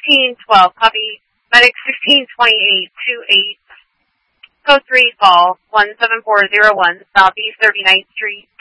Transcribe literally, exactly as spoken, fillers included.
sixteen twelve, copy. Medic sixteen twenty-eight two eight. Code three, call one seven four zero one, Southeast thirty-ninth Street.